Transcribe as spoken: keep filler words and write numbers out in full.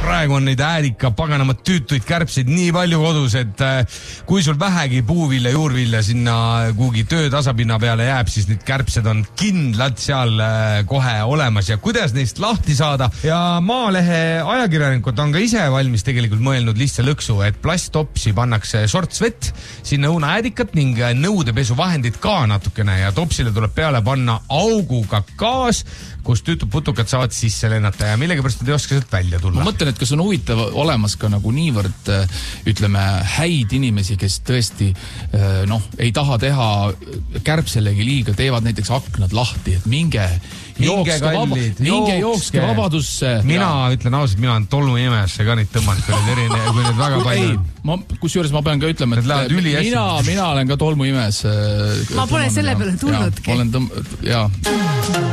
praegu on neid äärika paganama tüütuid kärbseid nii palju kodus, et kui sul vähegi puuvilja, juurvilja sinna kuhugi töö tasapinna peale jääb, siis need kärbsed on kindlalt seal kohe olemas ja kuidas neist lahti saada. Ja Maalehe ajakirjanikud on ka ise valmis tegelikult mõelnud lihtsa lõksu, et plasttopsi pannakse sorts vett, sinna õunaäädikat ning nõudepesuvahendid ka natukene ja topsile tuleb peale panna auguga gaas, kus tüütud putukad saavad sisse lennata ja millegipärast nad ei oska sealt välja tulla. Ma mõtlen, et kas on huvitav olemas ka nagu niivõrd, ütleme, häid inimesi, kes tõesti noh, ei taha teha kärbselegi liiga, teevad näiteks aknad lahti, et minge jookske, vaba, minge jookske vabadusse. Mina ja... ütlen ausalt, mina olen tolmuimesse ka neid tõmmanud, kui need, erine, kui need väga palju on. Ma, kusjuures ma pean ka ütlema, et mina, mina olen ka tolmuimes. Ma pole selle peale tulnudki. Ja, olen tõmm... ja.